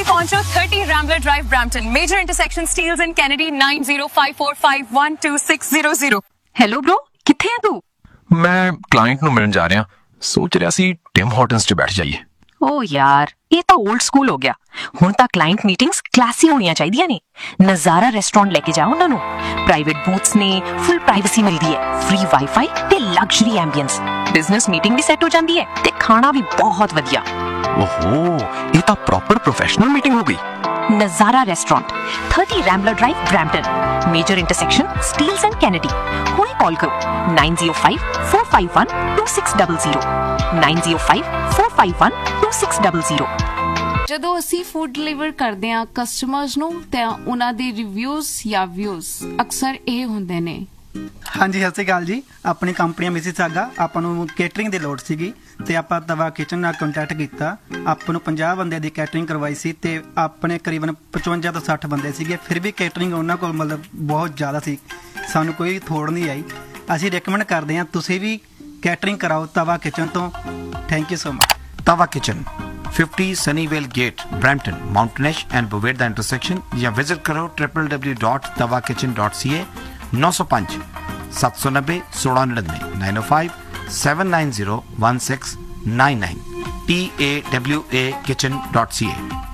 भी पहुंचो 30 Rambler drive Brampton, major intersection steels and Kennedy 9054512600। Hello bro, ਕਿੱਥੇ ਹੈ ਤੂੰ? ਮੈਂ ਕਲਾਇੰਟ ਨੂੰ ਮਿਲਣ ਜਾ ਰਿਹਾ, ਸੋਚ ਰਿਹਾ ਸੀ ਟਿਮ ਹਾਰਟਨਸ 'ਚ ਬੈਠ ਜਾਈਏ। ਓ ਯਾਰ, ਇਹ ਤਾਂ 올ਡ ਸਕੂਲ ਹੋ ਗਿਆ। ਹੁਣ ਤਾਂ ਕਲਾਇੰਟ ਮੀਟਿੰਗਸ ਕਲਾਸੀ ਹੋਣੀਆਂ ਚਾਹੀਦੀਆਂ ਨੇ। ਨਜ਼ਾਰਾ ਰੈਸਟੋਰੈਂਟ ਲੈ ਕੇ ਜਾਓ ਉਹਨਾਂ ਨੂੰ। ਪ੍ਰਾਈਵੇਟ ਬੂਥਸ ਨੇ, ਫੁੱਲ ਪ੍ਰਾਈਵੇਸੀ ਮਿਲਦੀ ਹੈ, ਫ੍ਰੀ ਵਾਈਫਾਈ ਤੇ ਲਗਜ਼ਰੀ ਐਂਬੀਐਂਸ। ਬਿਜ਼ਨਸ ਮੀਟਿੰਗ ਵੀ ਸੈੱਟ ਹੋ ਜਾਂਦੀ ਹੈ ਤੇ ਖਾਣਾ ਵੀ ਬਹੁਤ ਵਧੀਆ। ਓਹੋ, ਇਹ ਤਾਂ ਪ੍ਰੋਪਰ ਪ੍ਰੋਫੈਸ਼ਨਲ ਮੀਟਿੰਗ ਹੋ ਗਈ। ਨਜ਼ਾਰਾ restaurant, 30 ਰੈਂਬਲਰ drive Brampton, major intersection Steeles and Kennedy. ਹੁਣੇ ਕਾਲ ਕਰੋ 9054512600 9054512600। ਜਦੋਂ ਅਸੀਂ ਫੂਡ ਡਿਲੀਵਰ ਕਰਦੇ ਹਾਂ ਕਸਟਮਰਸ ਨੂੰ ਤਾਂ ਉਹਨਾਂ ਦੇ ਰਿਵਿਊਜ਼ ਜਾਂ ਵਿਊਜ਼ ਅਕਸਰ ਇਹ ਹੁੰਦੇ ਨੇ। ਹਾਂਜੀ, ਸਤਿ ਸ਼੍ਰੀ ਅਕਾਲ ਜੀ। ਆਪਣੀ ਕੰਪਨੀ ਮਿਸੀਸਾਗਾ, ਆਪਾਂ ਨੂੰ ਕੇਟਰਿੰਗ ਦੀ ਲੋੜ ਸੀਗੀ ਤੇ ਆਪਾਂ ਤਵਾ ਕਿਚਨ ਨਾਲ ਕੰਟੈਕਟ ਕੀਤਾ। ਆਪਾਂ ਨੂੰ 50 ਬੰਦੇ ਦੀ ਕੇਟਰਿੰਗ ਕਰਵਾਈ ਸੀ ਤੇ ਆਪਣੇ ਕਰੀਬਨ 55 ਤੋਂ 60 ਬੰਦੇ ਸੀਗੇ। ਫਿਰ ਵੀ ਕੇਟਰਿੰਗ ਉਹਨਾਂ ਕੋਲ ਮਤਲਬ ਬਹੁਤ ਜ਼ਿਆਦਾ ਸੀ, ਸਾਨੂੰ ਕੋਈ ਥੋੜ ਨਹੀਂ ਆਈ। ਅਸੀਂ ਰეკਮੈਂਡ ਕਰਦੇ ਹਾਂ ਤੁਸੀਂ ਵੀ ਕੇਟਰਿੰਗ ਕਰਾਓ ਤਵਾ ਕਿਚਨ ਤੋਂ। Thank you so much. Tava Kitchen, 50 Sunnyvale Gate, Brampton, Mountain Ash and Boveda intersection ਜਾਂ ਵਿਜ਼ਿਟ ਕਰੋ www.tavakitchen.ca 905 790 1699 905 790 1699 TAWA kitchen.ca।